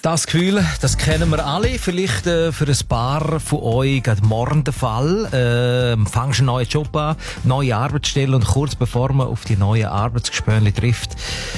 Das Gefühl, das kennen wir alle. Vielleicht für ein paar von euch gerade morgen der Fall. Fangst einen neuen Job an, neue Arbeitsstelle und kurz bevor man auf die neuen Arbeitsgespönchen trifft,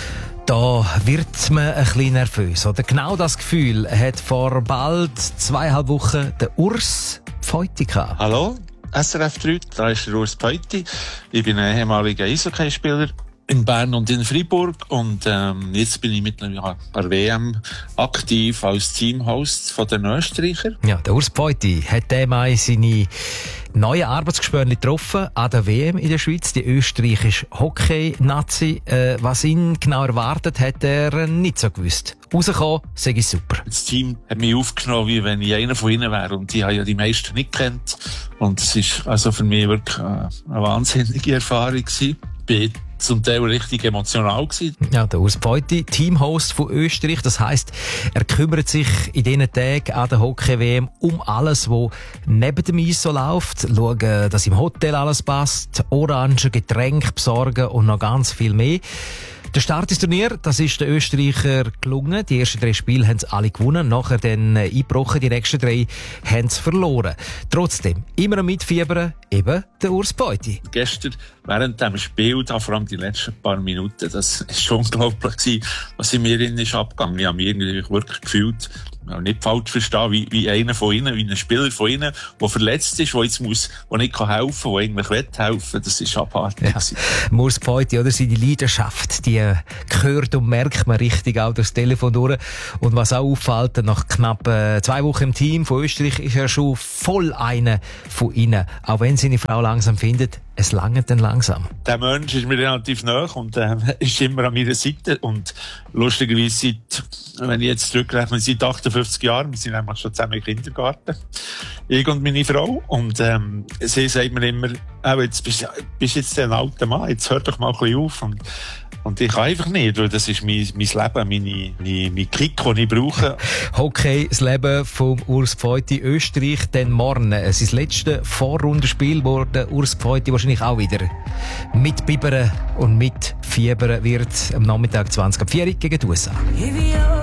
da wird man ein bisschen nervös. Oder? Genau das Gefühl hat vor bald 2,5 Wochen der Urs Pfeuti gehabt. Hallo, SRF 3, da ist der Urs Pfeuti. Ich bin ein ehemaliger Eishockeyspieler in Bern und in Freiburg und jetzt bin ich mittlerweile bei der WM aktiv als Teamhost von den Österreichern. Ja, der Urs Pfeuti hat einmal seine neue Arbeitsgespönchen getroffen an der WM in der Schweiz, die österreichische Hockey-Nazi. Was ihn genau erwartet, hat er nicht so gewusst. Rausgekommen, sage ich super. Das Team hat mich aufgenommen, wie wenn ich einer von ihnen wäre. Und die haben ja die meisten nicht gekannt. Und es ist also für mich wirklich eine wahnsinnige Erfahrung gewesen. Ich bin zum Teil richtig emotional gewesen. Ja, der Urs Pfeuti, Teamhost von Österreich. Das heisst, er kümmert sich in diesen Tagen an der Hockey-WM um alles, was neben dem Eis so läuft. Schauen, dass im Hotel alles passt, Orangen, Getränke besorgen und noch ganz viel mehr. Der Start ins Turnier, das ist den Österreicher gelungen. Die ersten 3 Spiele haben sie alle gewonnen. Nachher dann eingebrochen, die nächsten 3 haben sie verloren. Trotzdem, immer am Mitfiebern, eben der Urs Pfeuti. Gestern, während dem Spiel, da vor allem die letzten paar Minuten, das ist schon unglaublich gewesen, was in mir innen ist abgegangen. Ich habe mich irgendwie wirklich gefühlt, nicht falsch verstehen, wie einer von ihnen, wie ein Spieler von ihnen, der verletzt ist, der jetzt muss, der nicht helfen kann, der eigentlich helfen will. Das ist abartig. Ja. Urs Pfeuti, oder? Seine Leidenschaft, die gehört und merkt man richtig auch durchs Telefon durch. Und was auch auffällt, nach knapp 2 Wochen im Team von Österreich ist er schon voll einer von ihnen. Auch wenn seine Frau langsam findet, es langt dann langsam. Der Mensch ist mir relativ nahe und ist immer an meiner Seite. Und lustigerweise wenn ich jetzt zurückrechne, seit 58 Jahren, wir sind nämlich schon zusammen im Kindergarten, ich und meine Frau. Und sie sagt mir immer, jetzt bist jetzt ein alter Mann, jetzt hör doch mal ein bisschen auf. Und ich kann einfach nicht, weil das ist mein Leben, mein Kick, den ich brauche. Hockey, das Leben vom Urs Pfeuti, Österreich, dann morgen. Sein letztes Vorrundenspiel, wo der Urs Pfeuti wahrscheinlich auch wieder mitbibbern und mitfiebern wird am Nachmittag 20.04 gegen die USA.